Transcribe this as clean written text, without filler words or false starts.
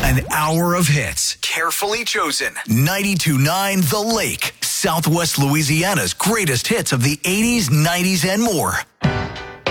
An hour of hits, carefully chosen. 92.9 The Lake, Southwest Louisiana's greatest hits of the 80s, 90s, and more.